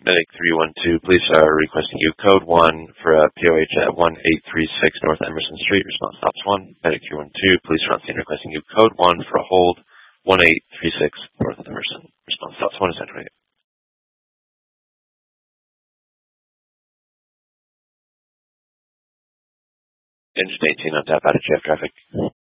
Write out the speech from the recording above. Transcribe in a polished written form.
Medic 312, police are requesting you code 1 for a POH at 1836 North Emerson Street. Response stops 1. Medic 312, police are on scene requesting you code 1 for a hold 1836 North Emerson. Response stops 1 is entering. Engine 18 on tap out of GF traffic.